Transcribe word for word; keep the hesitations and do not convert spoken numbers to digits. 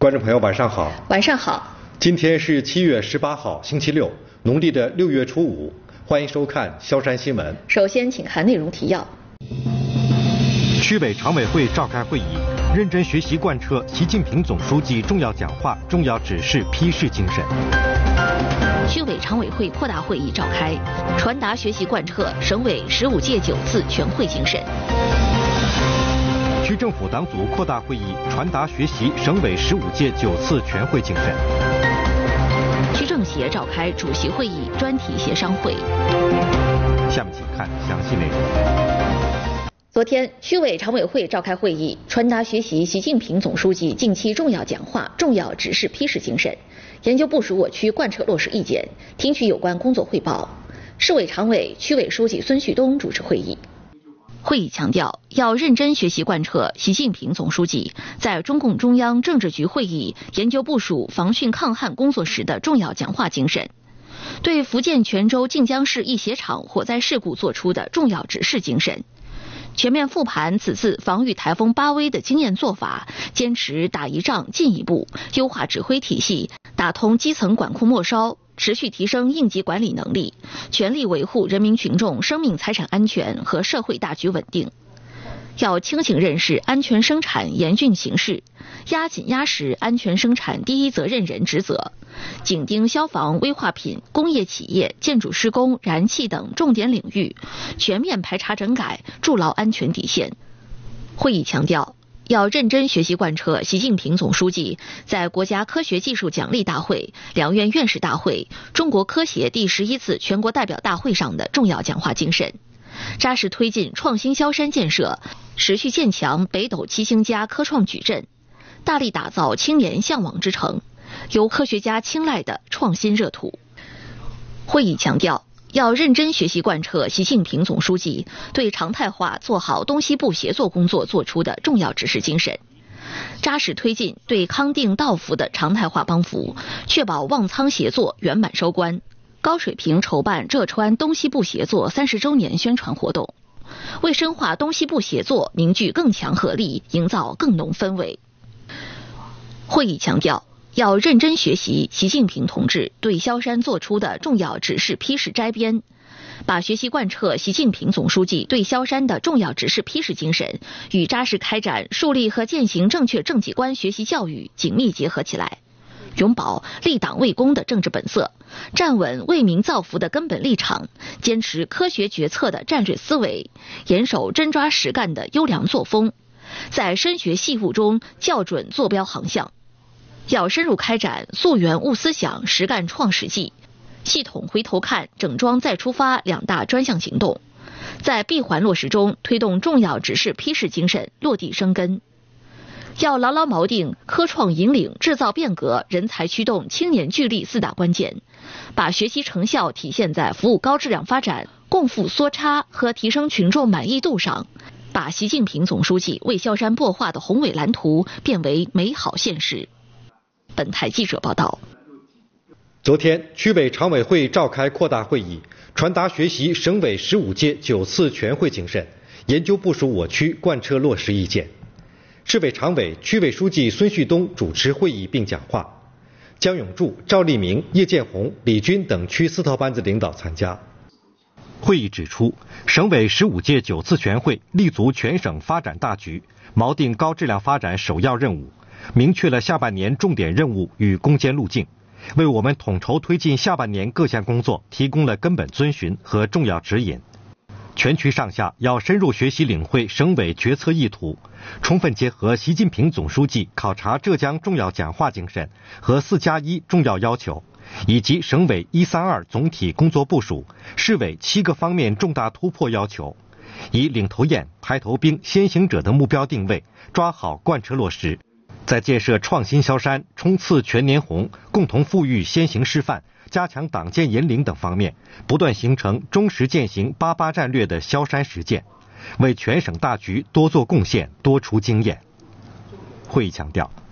观众朋友，晚上好。 晚上好。 今天是七月十八号，星期六，农历的六月初五。欢迎收看萧山新闻。 首先，请看内容提要。 区委常委会召开会议，认真学习贯彻习近平总书记重要讲话、重要指示批示精神。 区委常委会扩大会议召开，传达学习贯彻省委十五届九次全会精神。 区政府党组扩大会议，传达学习省委十五届九次全会精神。 区政协召开主席会议专题协商会。 下面请看详细内容。 昨天，区委常委会召开会议，传达学习习近平总书记近期重要讲话、重要指示批示精神，研究部署我区贯彻落实意见，听取有关工作汇报。市委常委、区委书记孙旭东主持会议。 会议强调，要认真学习贯彻习近平总书记在中共中央政治局会议研究部署防汛抗旱工作时的重要讲话精神，对福建泉州晋江市一鞋厂火灾事故作出的重要指示精神，全面复盘此次防御台风巴威的经验做法，坚持打一仗进一步，优化指挥体系，打通基层管控末梢，持续提升应急管理能力，全力维护人民群众生命财产安全和社会大局稳定。要清醒认识安全生产严峻形势，压紧压实安全生产第一责任人职责，紧盯消防、危化品、工业企业、建筑施工、燃气等重点领域，全面排查整改，筑牢安全底线。会议强调，要认真学习贯彻习近平总书记在国家科学技术奖励大会、两院院士大会、中国科协第十一次全国代表大会上的重要讲话精神，扎实推进创新萧山建设，持续建强北斗七星家科创矩阵，大力打造青年向往之城，由科学家青睐的创新热土。会议强调，要认真学习贯彻习近平总书记对常态化做好东西部协作工作作出的重要指示精神，扎实推进对康定道服的常态化帮扶，确保旺仓协作圆满收官，高水平筹办浙川东西部协作三十周年宣传活动，为深化东西部协作凝聚更强合力，营造更浓氛围。会议强调，要认真学习习近平同志对萧山作出的重要指示批示摘编，把学习贯彻习近平总书记对萧山的重要指示批示精神与扎实开展树立和践行正确政绩观学习教育紧密结合起来，永葆立党为公的政治本色，站稳为民造福的根本立场，坚持科学决策的战略思维，严守真抓实干的优良作风，在深学细悟中校准坐标航向。要深入开展溯源悟思想、实干创实际、系统回头看、整装再出发两大专项行动，在闭环落实中推动重要指示批示精神落地生根。要牢牢锚定科创引领、制造变革、人才驱动、青年聚力四大关键，把学习成效体现在服务高质量发展、共赴缩差和提升群众满意度上，把习近平总书记为萧山擘画的宏伟蓝图变为美好现实。本台记者报道。 昨天，区委常委会召开扩大会议，传达学习省委十五届九次全会精神，研究部署我区贯彻落实意见。市委常委、区委书记孙旭东主持会议并讲话，江永柱、赵立明、叶建红、李军等区四套班子领导参加。 会议指出，省委十五届九次全会立足全省发展大局，锚定高质量发展首要任务，明确了下半年重点任务与攻坚路径，为我们统筹推进下半年各项工作提供了根本遵循和重要指引。全区上下要深入学习领会省委决策意图，充分结合习近平总书记考察浙江重要讲话精神和四加一重要要求，以及省委一三二总体工作部署、市委七个方面重大突破要求，以领头雁、排头兵、先行者的目标定位，抓好贯彻落实，在建设创新萧山、冲刺全年红、共同富裕先行示范、加强党建引领等方面，不断形成忠实践行八八战略的萧山实践，为全省大局多做贡献、多出经验。会议强调，